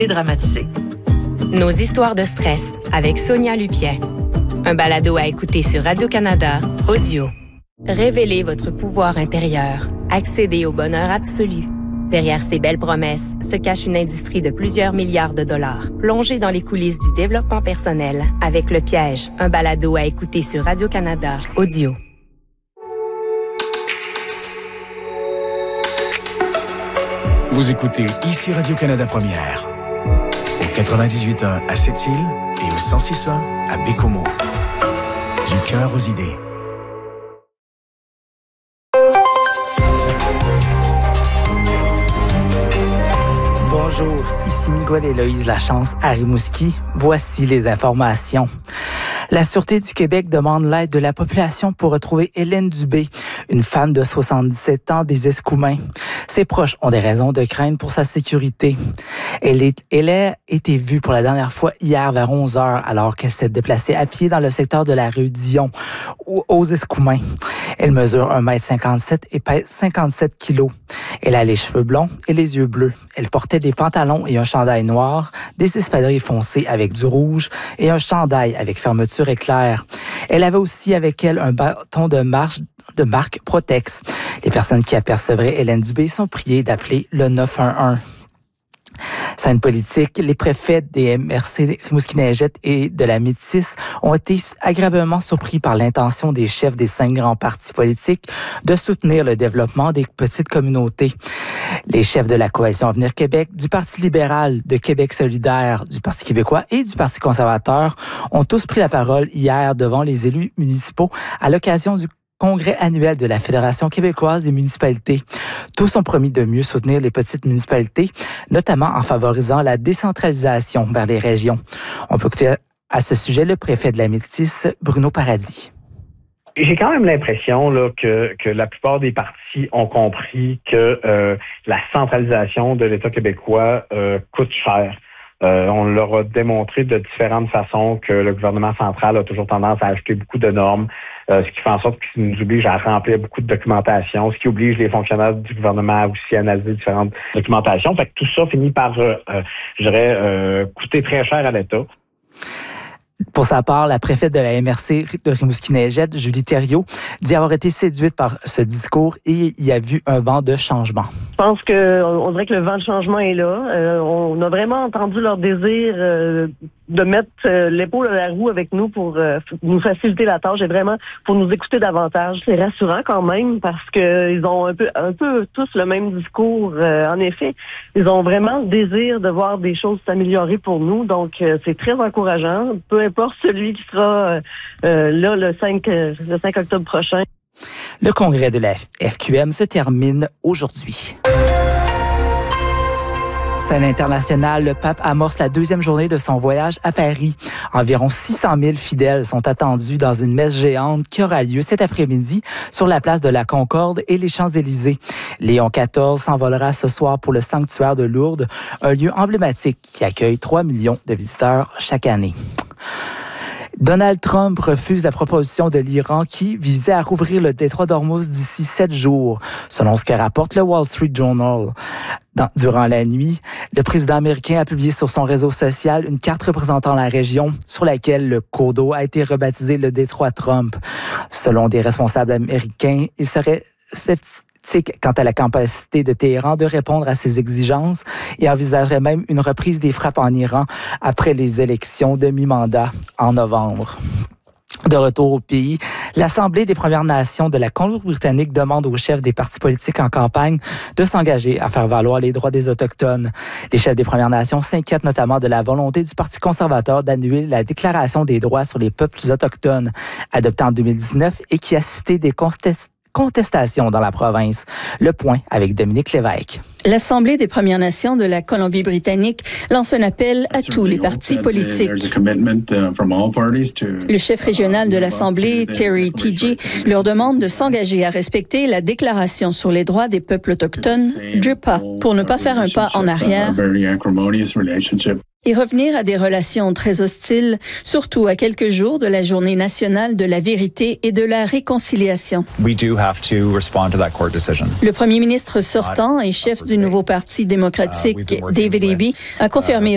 Dédramatiser. Nos histoires de stress avec Sonia Lupien. Un balado à écouter sur Radio-Canada, audio. Révélez votre pouvoir intérieur. Accédez au bonheur absolu. Derrière ces belles promesses se cache une industrie de plusieurs milliards de dollars. Plongez dans les coulisses du développement personnel avec Le Piège, un balado à écouter sur Radio-Canada, audio. Vous écoutez ici Radio-Canada Première, au 98.1 à Sept-Îles et au 106.1 à Bécomo. Du cœur aux idées. Bonjour, ici Miguel Héloïse Lachance à Rimouski. Voici les informations. La Sûreté du Québec demande l'aide de la population pour retrouver Hélène Dubé, une femme de 77 ans des Escoumins. Ses proches ont des raisons de craindre pour sa sécurité. Elle a été vue pour la dernière fois hier vers 11h alors qu'elle s'est déplacée à pied dans le secteur de la rue Dion, aux Escoumins. Elle mesure 1,57 m et pèse 57 kg. Elle a les cheveux blonds et les yeux bleus. Elle portait des pantalons et un chandail noir, des espadrilles foncées avec du rouge et un chandail avec fermeture éclair. Elle avait aussi avec elle un bâton de marche de marque Protex. Les personnes qui apercevraient Hélène Dubé sont priées d'appeler le 911. Scène politique, les préfets des MRC Rimouski-Neigette et de la Métis ont été agréablement surpris par l'intention des chefs des 5 grands partis politiques de soutenir le développement des petites communautés. Les chefs de la Coalition Avenir Québec, du Parti libéral, de Québec solidaire, du Parti québécois et du Parti conservateur ont tous pris la parole hier devant les élus municipaux à l'occasion du congrès annuel de la Fédération québécoise des municipalités. Tous ont promis de mieux soutenir les petites municipalités, notamment en favorisant la décentralisation vers les régions. On peut écouter à ce sujet le préfet de la Métis, Bruno Paradis. J'ai quand même l'impression là, que la plupart des partis ont compris que la centralisation de l'État québécois coûte cher. On leur a démontré de différentes façons que le gouvernement central a toujours tendance à ajouter beaucoup de normes, ce qui fait en sorte qu'il nous oblige à remplir beaucoup de documentation, ce qui oblige les fonctionnaires du gouvernement à aussi analyser différentes documentations. Fait que tout ça finit par, coûter très cher à l'État. Pour sa part, la préfète de la MRC de Rimouski-Neigette, Julie Thériault, dit avoir été séduite par ce discours et y a vu un vent de changement. Je pense qu'on dirait que le vent de changement est là. On a vraiment entendu leur désir de mettre l'épaule à la roue avec nous pour nous faciliter la tâche et vraiment pour nous écouter davantage. C'est rassurant quand même parce qu'ils ont un peu tous le même discours. En effet, ils ont vraiment le désir de voir des choses s'améliorer pour nous. Donc, c'est très encourageant. Peu importe celui qui sera là le 5 octobre prochain. Le congrès de la FQM se termine aujourd'hui. Scène internationale, le pape amorce la 2e journée de son voyage à Paris. Environ 600 000 fidèles sont attendus dans une messe géante qui aura lieu cet après-midi sur la place de la Concorde et les Champs-Élysées. Léon XIV s'envolera ce soir pour le sanctuaire de Lourdes, un lieu emblématique qui accueille 3 millions de visiteurs chaque année. Donald Trump refuse la proposition de l'Iran qui visait à rouvrir le détroit d'Ormuz d'ici 7 jours, selon ce que rapporte le Wall Street Journal. Durant la nuit, le président américain a publié sur son réseau social une carte représentant la région sur laquelle le cours d'eau a été rebaptisé le détroit Trump. Selon des responsables américains, il serait sceptique quant à la capacité de Téhéran de répondre à ses exigences et envisagerait même une reprise des frappes en Iran après les élections de mi-mandat en novembre. De retour au pays, l'Assemblée des Premières Nations de la Colombie-Britannique demande aux chefs des partis politiques en campagne de s'engager à faire valoir les droits des Autochtones. Les chefs des Premières Nations s'inquiètent notamment de la volonté du Parti conservateur d'annuler la Déclaration des droits sur les peuples autochtones, adoptée en 2019 et qui a suscité des contestation dans la province. Le point avec Dominique Lévesque. L'Assemblée des Premières Nations de la Colombie-Britannique lance un appel à tous les partis politiques. Le chef régional de l'Assemblée, Terry Teegee, leur demande de s'engager à respecter la Déclaration sur les droits des peuples autochtones, DRIPA, pour ne pas faire un pas en arrière et revenir à des relations très hostiles, surtout à quelques jours de la Journée nationale de la vérité et de la réconciliation. Le premier ministre sortant et chef du nouveau Parti démocratique, David Eby, a confirmé